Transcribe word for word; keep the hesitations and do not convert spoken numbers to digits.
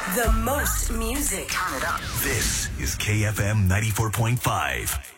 The most music. Turn it up. This is K F M ninety-four point five.